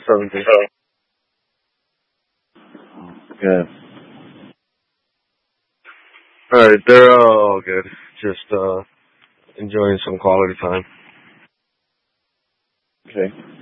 17. Good. Alright, they're all good. Just enjoying some quality time. Okay.